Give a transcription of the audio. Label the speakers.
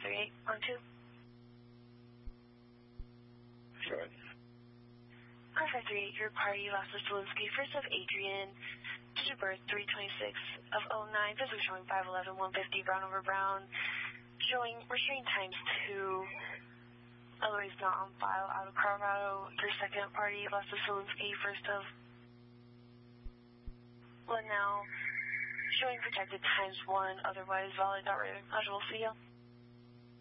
Speaker 1: 53812.
Speaker 2: Sure.
Speaker 1: 538, your party, Lassa Zelinsky, first of Adrian, date of birth 326 of 09, physical showing 511, 150, brown over brown, showing restraint times 2, otherwise not on file, out of Colorado, your second party, Lassa Zelinsky, first of Linnell, showing protected times 1, otherwise valid, not eligible for you.